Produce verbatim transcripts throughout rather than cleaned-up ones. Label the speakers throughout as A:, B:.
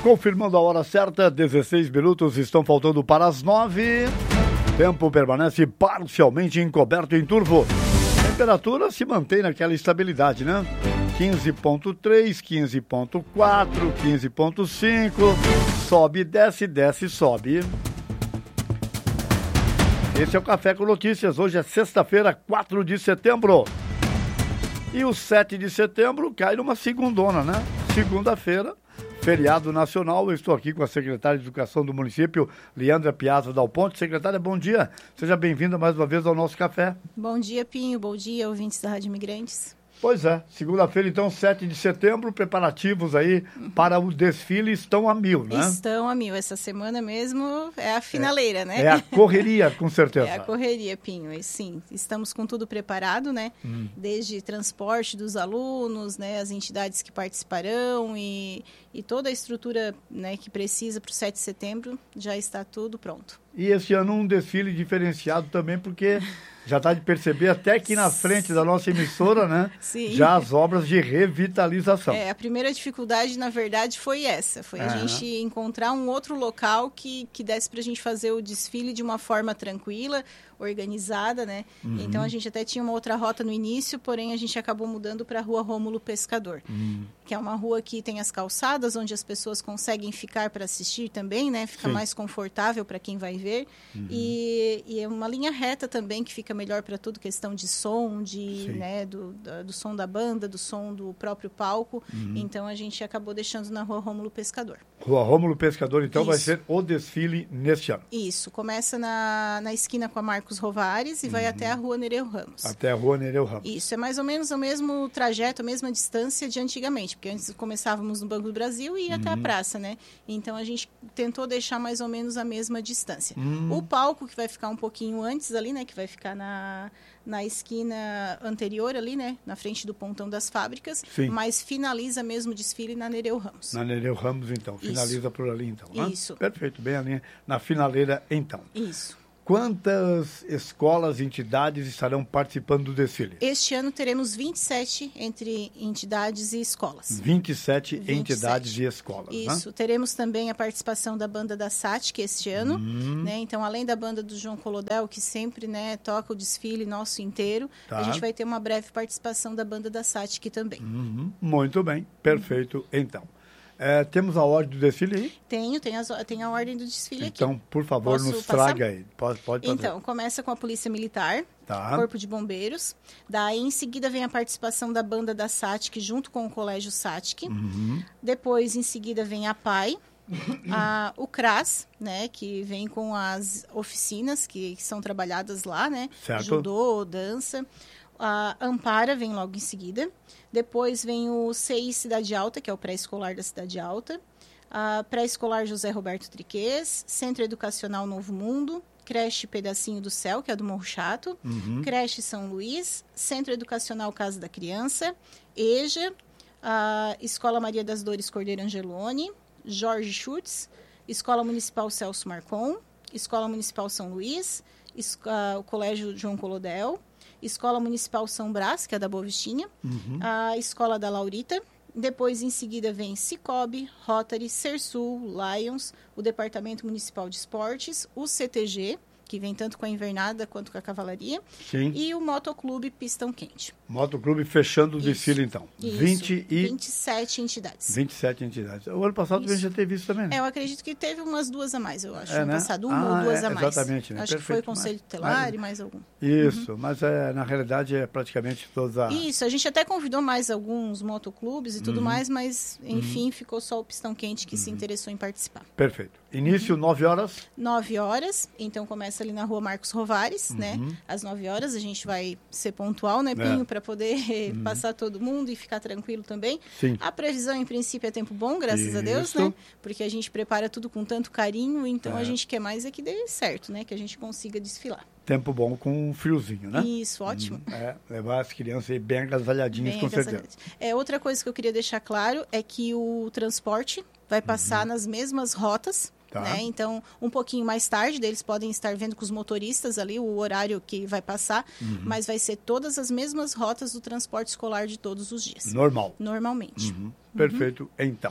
A: Confirmando a hora certa, dezesseis minutos estão faltando para as nove. Tempo permanece parcialmente encoberto em turvo. Temperatura se mantém naquela estabilidade, né? quinze ponto três, quinze ponto quatro, quinze ponto cinco. Sobe, desce, desce, sobe. Esse é o Café com Notícias. Hoje é sexta-feira, quatro de setembro. E o sete de setembro cai numa segundona, né? Segunda-feira. Feriado nacional, eu estou aqui com a secretária de Educação do município, Leandra Piazza Dal Ponte. Secretária, bom dia. Seja bem-vinda mais uma vez ao nosso café.
B: Bom dia, Pinho. Bom dia, ouvintes da Rádio Imigrantes.
A: Pois é, segunda-feira, então, sete de setembro, preparativos aí uhum. para o desfile estão a mil, né?
B: Estão a mil. Essa semana mesmo é a finaleira,
A: é,
B: né?
A: É a correria, com certeza.
B: É a correria, Pinho. E, sim, estamos com tudo preparado, né? Hum. Desde transporte dos alunos, né? As entidades que participarão e, e toda a estrutura, né, que precisa para o sete de setembro, já está tudo pronto.
A: E esse ano um desfile diferenciado também, porque já está de perceber até aqui na frente da nossa emissora, né?
B: Sim.
A: Já as obras de revitalização.
B: É, a primeira dificuldade, na verdade, foi essa. Foi a
A: Aham.
B: gente encontrar um outro local que, que desse para a gente fazer o desfile de uma forma tranquila, organizada, né? Uhum. Então, a gente até tinha uma outra rota no início, porém, a gente acabou mudando para a Rua Rômulo Pescador, uhum. que é uma rua que tem as calçadas, onde as pessoas conseguem ficar para assistir também, né? Fica Sim. mais confortável para quem vai ver. Uhum. E, e é uma linha reta também, que fica melhor para tudo, questão de som, de, né, do, do, do som da banda, do som do próprio palco. Uhum. Então, a gente acabou deixando na Rua Rômulo Pescador.
A: Rua Rômulo Pescador, então,
B: Isso.
A: vai ser o desfile neste ano.
B: Isso. Começa na, na esquina com a Marcos Rovares e uhum. vai até a Rua Nereu Ramos.
A: Até a Rua Nereu Ramos.
B: Isso. É mais ou menos o mesmo trajeto, a mesma distância de antigamente, porque antes começávamos no Banco do Brasil e ia uhum. até a praça, né? Então, a gente tentou deixar mais ou menos a mesma distância. Uhum. O palco, que vai ficar um pouquinho antes ali, né? Que vai ficar na... na esquina anterior ali, né? Na frente do Pontão das Fábricas.
A: Sim.
B: Mas finaliza mesmo o desfile na Nereu Ramos.
A: Na Nereu Ramos, então. Finaliza Isso. por ali, então. Né?
B: Isso.
A: Perfeito. Bem ali na finaleira, então.
B: Isso.
A: Quantas escolas e entidades estarão participando do desfile?
B: Este ano teremos vinte e sete entre entidades e escolas.
A: vinte e sete
B: vinte e sete
A: entidades e escolas.
B: Isso.
A: Né?
B: Teremos também a participação da banda da S A T, que este ano.
A: Hum.
B: Né? Então, além da banda do João Colodel, que sempre, né, toca o desfile nosso inteiro, tá. a gente vai ter uma breve participação da banda da S A T aqui também.
A: Uhum. Muito bem. Perfeito, uhum. então. É, temos a ordem do desfile aí?
B: Tenho, tem, as, tem a ordem do desfile
A: então, aqui. Então, por favor,
B: Posso
A: nos
B: passar?
A: traga aí. Pode, pode fazer.
B: Então, começa com a Polícia Militar,
A: tá.
B: Corpo de Bombeiros. Daí, em seguida, vem a participação da banda da S A T C, junto com o Colégio S A T C.
A: Uhum.
B: Depois, em seguida, vem a P A I. a, o C R A S, né, que vem com as oficinas que, que são trabalhadas lá, né?
A: Certo.
B: Judô, dança. A Ampara vem logo em seguida. Depois vem o C I Cidade Alta, que é o pré-escolar da Cidade Alta. A pré-escolar José Roberto Triquês. Centro Educacional Novo Mundo. Creche Pedacinho do Céu, que é do Morro Chato.
A: Uhum.
B: Creche São Luís. Centro Educacional Casa da Criança. EJA. A Escola Maria das Dores Cordeiro Angeloni. Jorge Schutz. Escola Municipal Celso Marcon. Escola Municipal São Luís. Esco- uh, o Colégio João Colodel. Escola Municipal São Brás, que é da Boa Vistinha, uhum. a Escola da Laurita. Depois, em seguida, vem Cicobi, Rotary, Sersul, Lions, o Departamento Municipal de Esportes, o C T G, que vem tanto com a invernada quanto com a cavalaria,
A: Sim.
B: e o Motoclube Pistão Quente.
A: Motoclube fechando o
B: Isso.
A: desfile, então.
B: Isso.
A: vinte e...
B: vinte e sete entidades.
A: vinte e sete entidades. O ano passado a gente já teve isso também, né?
B: É, eu acredito que teve umas duas a mais, eu acho.
A: É,
B: ano
A: né?
B: passado, uma
A: ah,
B: ou duas
A: é,
B: a mais.
A: Exatamente, né?
B: Acho
A: Perfeito,
B: que foi o Conselho
A: mas,
B: Tutelar
A: mas,
B: e mais algum.
A: Isso,
B: uhum.
A: mas é, na realidade é praticamente todas a...
B: Isso, a gente até convidou mais alguns motoclubes e tudo
A: uhum.
B: mais, mas enfim,
A: uhum.
B: ficou só o Pistão Quente que
A: uhum.
B: se interessou em participar.
A: Perfeito. Início,
B: uhum.
A: nove horas?
B: nove horas, então começa ali na Rua Marcos Rovares,
A: uhum.
B: né? Às nove horas a gente vai ser pontual, né, Pinho,
A: é.
B: para poder
A: uhum.
B: passar todo mundo e ficar tranquilo também.
A: Sim.
B: A previsão, em princípio, é tempo bom, graças
A: Isso.
B: a Deus, né? Porque a gente prepara tudo com tanto carinho, então
A: é.
B: a gente quer mais é que dê certo, né? Que a gente consiga desfilar.
A: Tempo bom com um friozinho, né?
B: Isso, ótimo.
A: Hum, é, levar as crianças aí bem agasalhadinhas,
B: Bem
A: com
B: agasalhado.
A: certeza.
B: É, outra coisa que eu queria deixar claro é que o transporte vai passar uhum. nas mesmas rotas. Tá. Né? Então, um pouquinho mais tarde, eles podem estar vendo com os motoristas ali o horário que vai passar, uhum. mas vai ser todas as mesmas rotas do transporte escolar de todos os dias.
A: Normal.
B: Normalmente.
A: Uhum. Perfeito, uhum. Então.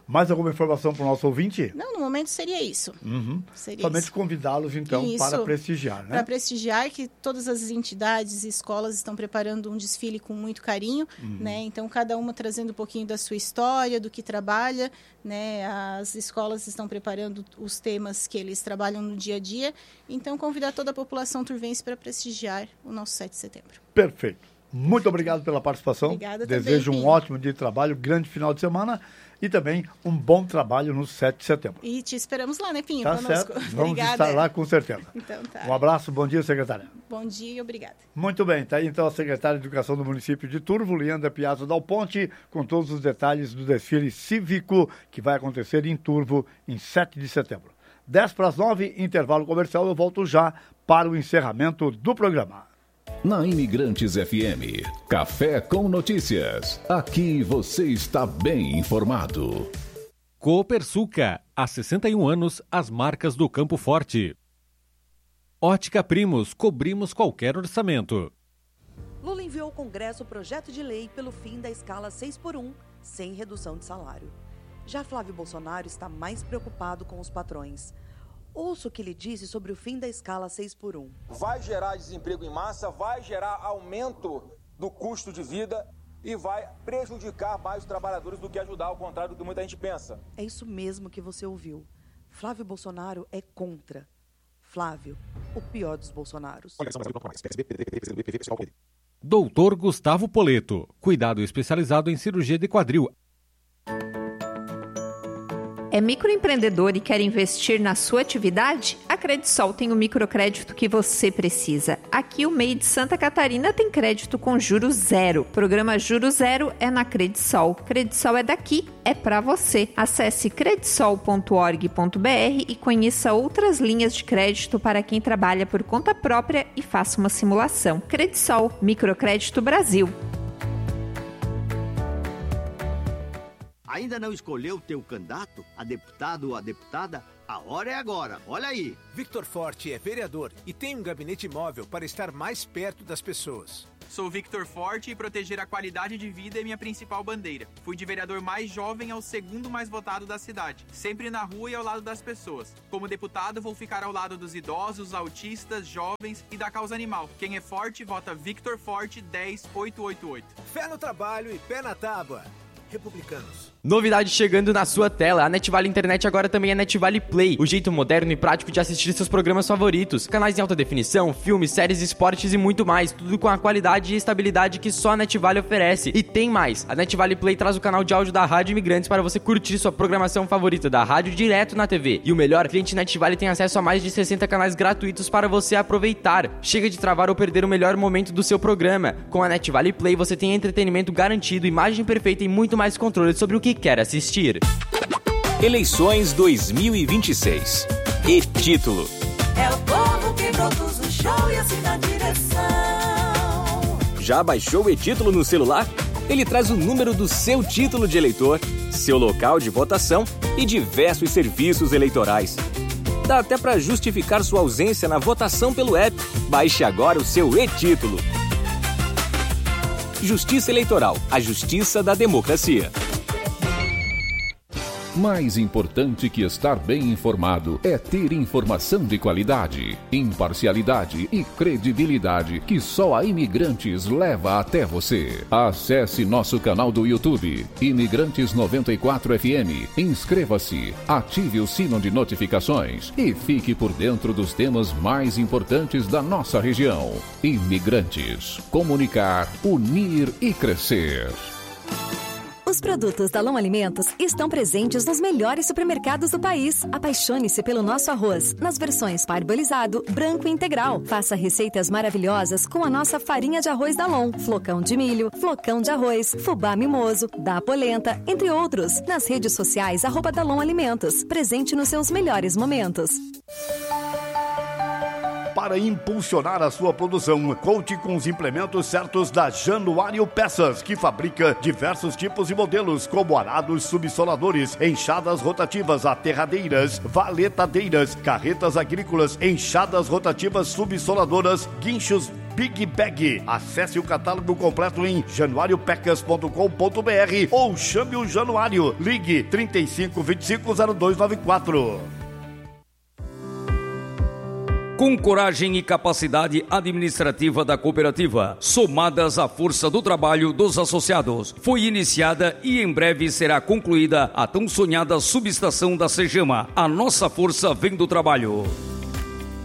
A: Mais alguma informação para o nosso ouvinte?
B: Não, no momento seria isso.
A: Uhum.
B: Seria
A: Somente
B: isso.
A: convidá-los, então,
B: Isso,
A: para prestigiar, né?
B: Para prestigiar, que todas as entidades e escolas estão preparando um desfile com muito carinho,
A: Uhum.
B: né? Então, cada uma trazendo um pouquinho da sua história, do que trabalha, né? As escolas estão preparando os temas que eles trabalham no dia a dia. Então, convidar toda a população turvense para prestigiar o nosso sete de setembro.
A: Perfeito. Muito obrigado pela participação.
B: Obrigada
A: Desejo
B: também,
A: um ótimo dia de trabalho, grande final de semana e também um bom trabalho no sete de setembro.
B: E te esperamos lá, né, Pinho?
A: Tá
B: Conosco.
A: certo. Vamos
B: Obrigada.
A: estar lá com certeza.
B: Então tá.
A: Um abraço, bom dia, secretária.
B: Bom dia e obrigada.
A: Muito bem, está aí então a secretária de Educação do município de Turvo, Leandra Piazza Dal Ponte, com todos os detalhes do desfile cívico que vai acontecer em Turvo em sete de setembro. dez para as nove, intervalo comercial, eu volto já para o encerramento do programa.
C: Na Imigrantes F M, Café com Notícias. Aqui você está bem informado.
D: Copersuca, há sessenta e um anos, as marcas do Campo Forte. Ótica Primos, cobrimos qualquer orçamento.
E: Lula enviou ao Congresso o projeto de lei pelo fim da escala seis por um, sem redução de salário. Já Flávio Bolsonaro está mais preocupado com os patrões. Ouça o que ele disse sobre o fim da escala seis por um.
F: Vai gerar desemprego em massa, vai gerar aumento do custo de vida e vai prejudicar mais os trabalhadores do que ajudar, ao contrário do que muita gente pensa.
E: É isso mesmo que você ouviu. Flávio Bolsonaro é contra. Flávio, o pior dos Bolsonaros.
D: Doutor Gustavo Poleto, cuidado especializado em cirurgia de quadril.
G: É microempreendedor e quer investir na sua atividade? A Credisol tem o microcrédito que você precisa. Aqui o M E I de Santa Catarina tem crédito com juros zero. Programa Juros Zero é na Credisol. Credisol é daqui, é pra você. Acesse credisol ponto org ponto br e conheça outras linhas de crédito para quem trabalha por conta própria e faça uma simulação. Credisol, Microcrédito Brasil.
H: Ainda não escolheu o teu candidato, a deputado ou a deputada? A hora é agora, olha aí.
I: Victor Forte é vereador e tem um gabinete móvel para estar mais perto das pessoas.
J: Sou Victor Forte e proteger a qualidade de vida é minha principal bandeira. Fui de vereador mais jovem ao segundo mais votado da cidade, sempre na rua e ao lado das pessoas. Como deputado, vou ficar ao lado dos idosos, autistas, jovens e da causa animal. Quem é forte, vota Victor Forte dez oito oito oito.
I: Fé no trabalho e pé na tábua. Republicanos.
K: Novidade chegando na sua tela, a NetVale Internet agora também é NetVale Play, o jeito moderno e prático de assistir seus programas favoritos, canais em alta definição, filmes, séries, esportes e muito mais, tudo com a qualidade e estabilidade que só a NetVale oferece. E tem mais, a NetVale Play traz o canal de áudio da Rádio Imigrantes para você curtir sua programação favorita da rádio direto na T V. E o melhor, cliente NetVale tem acesso a mais de sessenta canais gratuitos para você aproveitar. Chega de travar ou perder o melhor momento do seu programa. Com a NetVale Play você tem entretenimento garantido, imagem perfeita e muito mais controle sobre o que quer assistir.
L: Eleições dois mil e vinte e seis. E título:
M: é o povo que produz o show e assim na direção.
L: Já baixou o e-título no celular? Ele traz o número do seu título de eleitor, seu local de votação e diversos serviços eleitorais. Dá até para justificar sua ausência na votação pelo app. Baixe agora o seu e-título. Justiça Eleitoral, a justiça da democracia.
C: Mais importante que estar bem informado é ter informação de qualidade, imparcialidade e credibilidade que só a Imigrantes leva até você. Acesse nosso canal do YouTube, Imigrantes noventa e quatro F M. Inscreva-se, ative o sino de notificações e fique por dentro dos temas mais importantes da nossa região. Imigrantes. Comunicar, unir e crescer.
N: Os produtos da Long Alimentos estão presentes nos melhores supermercados do país. Apaixone-se pelo nosso arroz, nas versões parbolizado, branco e integral. Faça receitas maravilhosas com a nossa farinha de arroz da Long, flocão de milho, flocão de arroz, fubá mimoso, da polenta, entre outros. Nas redes sociais, arroba da Long Alimentos. Presente nos seus melhores momentos.
A: Para impulsionar a sua produção, conte com os implementos certos da Januário Peças, que fabrica diversos tipos e modelos, como arados subsoladores, enxadas rotativas, aterradeiras, valetadeiras, carretas agrícolas, enxadas rotativas subsoladoras, guinchos Big Bag. Acesse o catálogo completo em januário pecas ponto com ponto br ou chame o Januário. Ligue trinta e cinco, vinte e cinco, zero dois nove quatro.
O: Com coragem e capacidade administrativa da cooperativa, somadas à força do trabalho dos associados, foi iniciada e em breve será concluída a tão sonhada subestação da Cegama. A nossa força vem do trabalho.